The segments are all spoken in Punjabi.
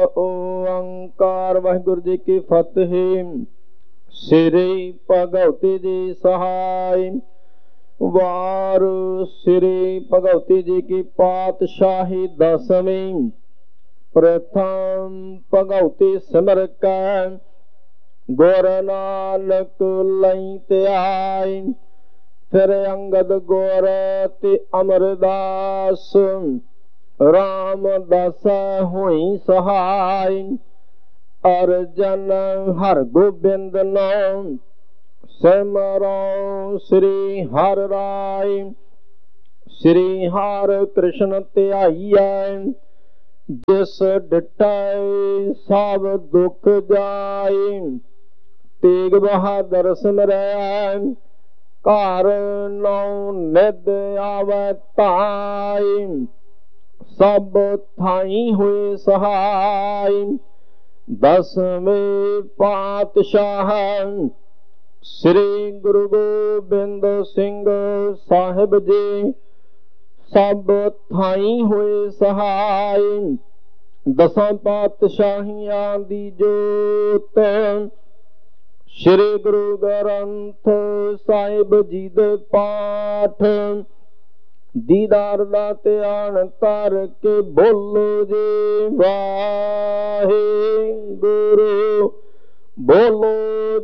ਓੰਕਾਰ। ਵਾਹਿਗੁਰੂ ਜੀ ਕੀ ਫਤਿਹ। ਸ੍ਰੀ ਭਗਵਤੀ ਜੀ ਸਹਾਇ। ਵਾਰ ਸ੍ਰੀ ਭਗਵਤੀ ਜੀ ਕੀ ਪਾਤਸ਼ਾਹੀ ਦਸਵੀਂ। ਪ੍ਰਥਮ ਭਗਵਤੀ ਸਿਮਰ ਕੈ ਗੁਰ ਨਾਨਕ ਲਈ ਧਿਆਇ। ਫਿਰ ਅੰਗਦ ਗੁਰ ਤੇ ਅਮਰਦਾਸ ਰਾਮਦਾਸ ਹੋਈ ਸਹਾਇ। ਅਰਜਨ ਹਰਗੋਬਿੰਦ ਨਾਮ ਸਿਮਰੋ ਸ੍ਰੀ ਹਰਿ ਰਾਇ। ਸ੍ਰੀ ਹਰਿ ਕ੍ਰਿਸ਼ਨ ਧਿਆਈਐ ਜਿਸ ਡਿਠੈ ਸਭ ਦੁਖ ਜਾਇ। ਤੇਗ ਬਹਾਦਰ ਸਿਮਰੈ ਘਰ ਨੌ ਨਿਧ ਆਵੈ ਧਾਇ। ਸਭ ਥਾਈ ਹੋਏ ਸਹਾਇ। ਦਸਵੇਂ ਪਾਤਸ਼ਾਹ ਸ੍ਰੀ ਗੁਰੂ ਗੋਬਿੰਦ ਸਿੰਘ ਸਾਹਿਬ ਜੀ ਸਭ ਥਾਈ ਹੋਏ ਸਹਾਇ। ਦਸਾਂ ਪਾਤਸ਼ਾਹੀਆਂ ਦੀ ਜੋਤ ਸ੍ਰੀ ਗੁਰੂ ਗ੍ਰੰਥ ਸਾਹਿਬ ਜੀ ਦੇ ਪਾਠ ਦੀਦਾਰ ਦਾ ਧਿਆਨ ਧਰ ਕੇ ਬੋਲੋ ਜੀ ਵਾਹਿਗੁਰੂ। ਬੋਲੋ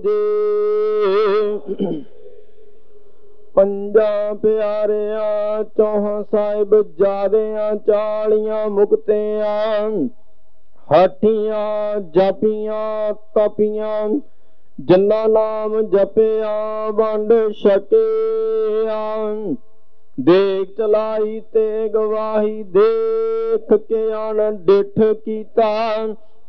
ਜੀ। ਪੰਜਾਂ ਪਿਆਰਿਆਂ ਚੌਹਾਂ ਸਾਹਿਬਜ਼ਾਦਿਆਂ 40 ਮੁਕਤਿਆਂ ਹਾਠੀਆਂ ਜਪੀਆਂ ਤਪੀਆਂ ਜਿਨ੍ਹਾਂ ਨਾਮ ਜਪਿਆ ਵੰਡ ਛਕਿਆ। ਦੇਖ ਚਲਾਈ ਤੇ ਗਵਾਹੀ ਦੇਖ ਕੇ ਅਣ ਡਿਠ ਕੀਤਾ।